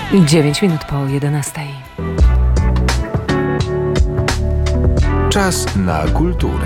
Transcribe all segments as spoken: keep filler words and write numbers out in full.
dziewięć minut po jedenastej. Czas na kulturę.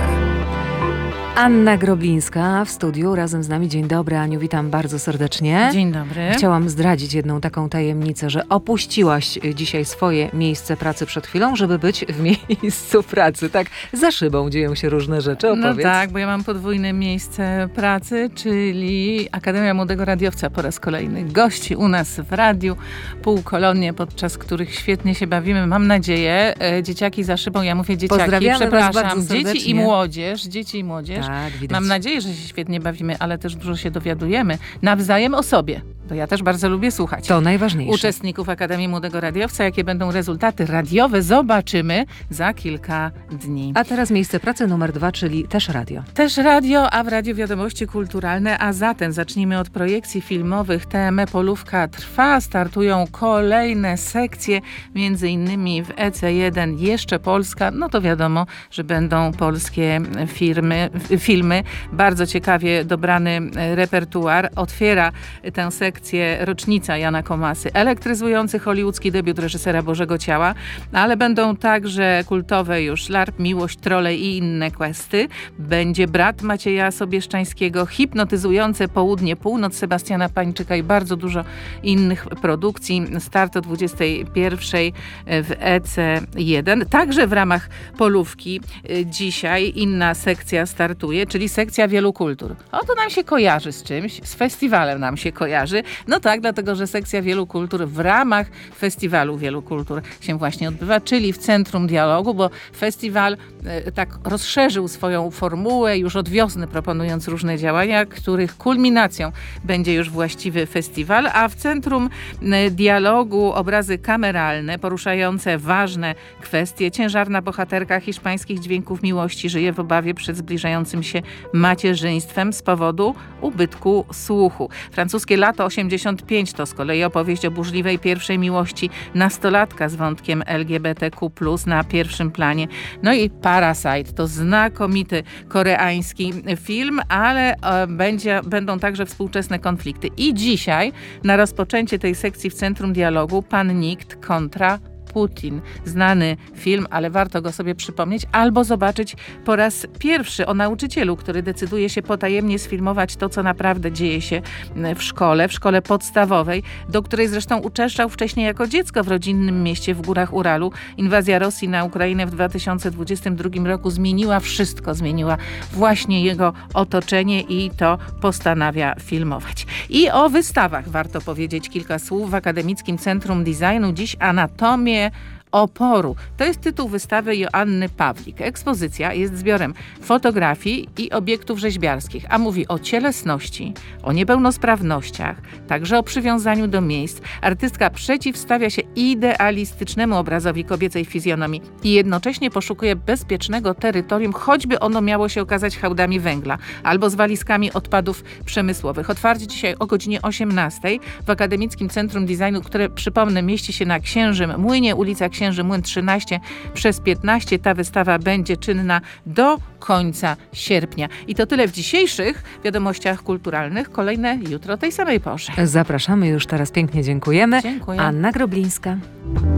Anna Groblińska w studiu razem z nami. Dzień dobry, Aniu, witam bardzo serdecznie. Dzień dobry. Chciałam zdradzić jedną taką tajemnicę, że opuściłaś dzisiaj swoje miejsce pracy przed chwilą, żeby być w miejscu pracy. Tak, za szybą dzieją się różne rzeczy, opowiedz. No tak, bo ja mam podwójne miejsce pracy, czyli Akademia Młodego Radiowca po raz kolejny gości u nas w radiu, półkolonie, podczas których świetnie się bawimy. Mam nadzieję, e, dzieciaki za szybą, ja mówię dzieciaki, Pozdrawiamy przepraszam, was bardzo dzieci serdecznie. i młodzież, dzieci i młodzież. Tak, widać. Mam nadzieję, że się świetnie bawimy, ale też dużo się dowiadujemy nawzajem o sobie. To ja też bardzo lubię słuchać. To najważniejsze. Uczestników Akademii Młodego Radiowca. Jakie będą rezultaty radiowe, zobaczymy za kilka dni. A teraz miejsce pracy numer dwa, czyli też radio. Też radio, a w Radiu Wiadomości Kulturalne, a zatem zacznijmy od projekcji filmowych. T M E Polówka trwa, startują kolejne sekcje, między innymi w E C jeden Jeszcze Polska. No to wiadomo, że będą polskie firmy, filmy. Bardzo ciekawie dobrany repertuar. Otwiera tę sekcję rocznica Jana Komasy, elektryzujący hollywoodzki debiut reżysera Bożego Ciała, ale będą także kultowe już Larp, Miłość, Trole i inne questy. Będzie Brat Macieja Sobieszczańskiego, hipnotyzujące Południe, Północ Sebastiana Pańczyka i bardzo dużo innych produkcji. Start o dwudziestej pierwszej w E C jeden. Także w ramach Polówki dzisiaj inna sekcja startuje, czyli sekcja Wielu Kultur. Oto nam się kojarzy z czymś, z festiwalem nam się kojarzy. No tak, dlatego, że sekcja Wielu Kultur w ramach Festiwalu Wielu Kultur się właśnie odbywa, czyli w Centrum Dialogu, bo festiwal e, tak rozszerzył swoją formułę już od wiosny, proponując różne działania, których kulminacją będzie już właściwy festiwal, a w Centrum e, Dialogu obrazy kameralne poruszające ważne kwestie. Ciężarna bohaterka hiszpańskich dźwięków miłości żyje w obawie przed zbliżającym się macierzyństwem z powodu ubytku słuchu. Francuskie Lato osiemdziesiąt pięć to z kolei opowieść o burzliwej pierwszej miłości nastolatka z wątkiem L G B T Q plus na pierwszym planie. No i Parasite to znakomity koreański film, ale e, będzie, będą także współczesne konflikty. I dzisiaj na rozpoczęcie tej sekcji w Centrum Dialogu Pan Nikt kontra Putin. Znany film, ale warto go sobie przypomnieć albo zobaczyć po raz pierwszy o nauczycielu, który decyduje się potajemnie sfilmować to, co naprawdę dzieje się w szkole, w szkole podstawowej, do której zresztą uczęszczał wcześniej jako dziecko w rodzinnym mieście w górach Uralu. Inwazja Rosji na Ukrainę w dwa tysiące dwudziestym drugim roku zmieniła wszystko, zmieniła właśnie jego otoczenie i to postanawia filmować. I o wystawach warto powiedzieć kilka słów w Akademickim Centrum Designu. Dziś Anatomię oporu. To jest tytuł wystawy Joanny Pawlik. Ekspozycja jest zbiorem fotografii i obiektów rzeźbiarskich, a mówi o cielesności, o niepełnosprawnościach, także o przywiązaniu do miejsc. Artystka przeciwstawia się idealistycznemu obrazowi kobiecej fizjonomii i jednocześnie poszukuje bezpiecznego terytorium, choćby ono miało się okazać hałdami węgla albo z walizkami odpadów przemysłowych. Otwarcie dzisiaj o godzinie osiemnastej w Akademickim Centrum Designu, które, przypomnę, mieści się na Księżym Młynie, ulica Księży Młyn trzynaście przez piętnaście. Ta wystawa będzie czynna do końca sierpnia. I to tyle w dzisiejszych wiadomościach kulturalnych. Kolejne jutro o tej samej porze. Zapraszamy już teraz, pięknie dziękujemy. Dziękuję. Anna Groblińska.